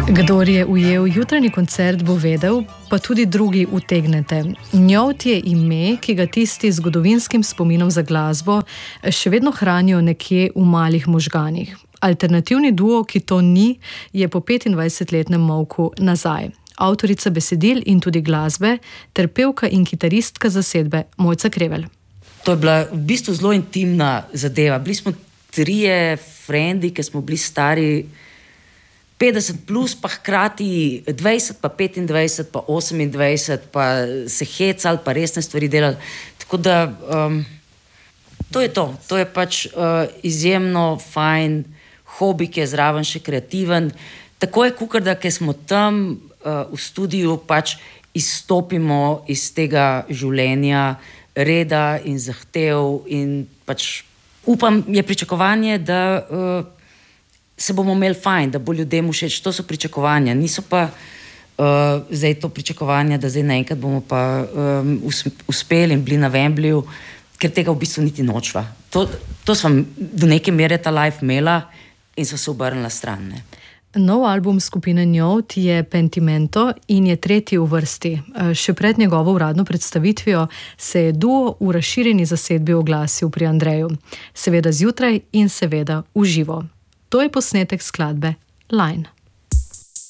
Kdor je ujel jutranji koncert, bo vedel, pa tudi drugi utegnete. Njovt je ime, ki ga tisti z zgodovinskim spominom za glasbo še vedno hranijo nekje v malih možganih. Alternativni duo, ki to ni, je po 25-letnem molku nazaj. Avtorica besedil in tudi glasbe ter pevka in kitaristka zasedbe Mojca Krevelj. To je bila v bistvu zelo intimna zadeva. Bili smo trije frendi, ki smo bili stari 50 plus, pa hkrati 20, pa 25, pa 28, pa se hecali, pa resne stvari delali. Tako da to je to. To je pač izjemno fajn hobi, ki je zraven še kreativen. Tako je kukar, da ker smo tam v studiu, pač izstopimo iz tega življenja, reda in zahtev in pač upam, je pričakovanje, da se bomo imeli fajn, da bo ljudem všeč. To so pričakovanja, niso pa zdaj to pričakovanja, da zdaj naenkrat bomo pa uspeli in bili na Wembleyju, ker tega v bistvu niti nočva. To sva do neke mere ta life imela in sva se obrnila stran. Ne. Nov album skupine Njovt je Pentimento in je tretji v vrsti. Še pred njegovo uradno predstavitvijo se je duo v razširjeni zasedbi oglasil pri Andreju. Seveda zjutraj in seveda v živo. To je posnetek skladbe Line.